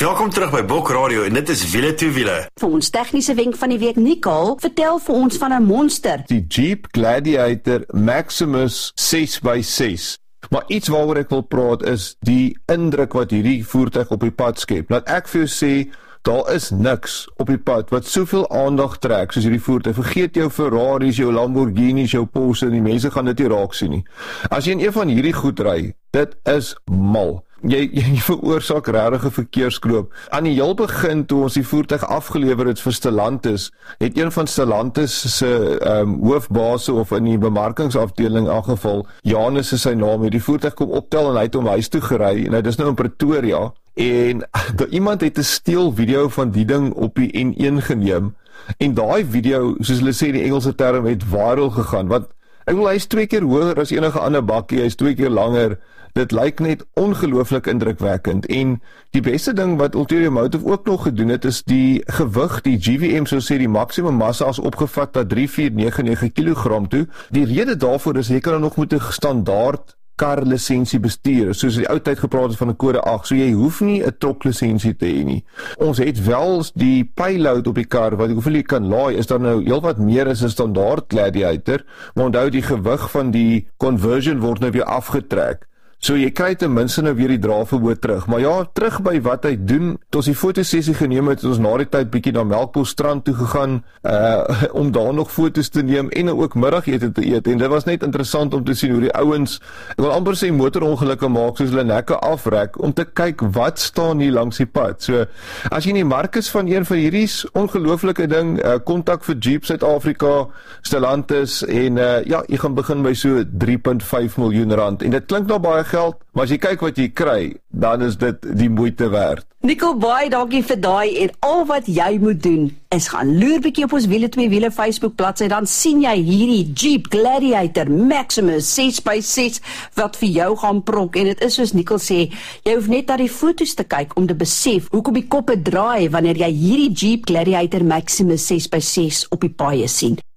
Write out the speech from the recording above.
Welkom terug by Bok Radio en dit is Wiele toe Wiele. Vir ons tegniese wenk van die week, Nicole, vertel vir ons van 'n monster. Die Jeep Gladiator Maximus 6x6. Maar iets waaroor ek wil praat is die indruk wat hierdie voertuig op die pad skep. Laat ek vir jou sê, daar is niks op die pad wat soveel aandag trek soos hierdie voertuig. Vergeet jou Ferraris, jou Lamborghinis, jou Porsche, die mense gaan dit nie raak sien nie. As jy in een van hierdie goed ry, dit is mal. Jy veroorsaak regtig 'n verkeerskloop. Aan die heel begin toe ons die voertuig afgelewer het vir Stellantis, het een van Stellantis se hoofbase of in die bemarkingsafdeling aangeval, Janus is sy naam, het die voertuig kom optel en hy het hom huis toe gery. Nou dis nou in Pretoria en iemand het 'n steel video van die ding op die N1 geneem en daai video, soos hulle sê in die Engelse term, het viral gegaan. Want ek wil hy is 2 keer hoër as enige ander bakkie, hy is 2 keer langer. Dit lyk net ongelooflik indrukwekkend en die beste ding wat Ulterior Motive ook nog gedoen het is die gewig, die GVM sou sê die maksimum massa is opgevat tot 3499 kg toe. Die rede daarvoor is jy kan nog met 'n standaard karlisensie bestuur, soos die ou tyd gepraat het van 'n kode 8, so jy hoef nie 'n troklisensie te hê nie. Ons het wel die payload op die kar, wat hoeveel jy kan laai, is dan nou heelwat meer as 'n standaard Gladiator, maar onthou die gewig van die conversion word nou weer afgetrek. So jy kry ten minste nou weer die draafvermoë terug. Maar ja, terug by wat hy doen, tot ons die fotosessie geneem het ons na die tyd bietjie na Melkbosstrand toe gegaan, om daar nog foto's te neem en ook middagete te eet. En dit was net interessant om te sien hoe die ouens, ek wil amper sê motorongelukke maak, soos hulle nekke afrek, om te kyk wat staan hier langs die pad. So, as jy in die mark is van een van hierdie ongelooflike ding, kontak vir Jeep Suid-Afrika, Stellantis, en ja, jy gaan begin by so 3.5 miljoen rand. En dit klink nou baie geld, maar as jy kyk wat jy kry, dan is dit die moeite werd. Nicole, baie dankie vir daai en al wat jy moet doen is gaan loer bietjie op ons Wiele 2 Wiele Facebook bladsy, dan sien jy hierdie Jeep Gladiator Maximus 6x6 wat vir jou gaan pronk en dit is soos Nicole sê, jy hoef net na die foto's te kyk om te besef hoekom die koppe draai wanneer jy hierdie Jeep Gladiator Maximus 6x6 op die paaie sien.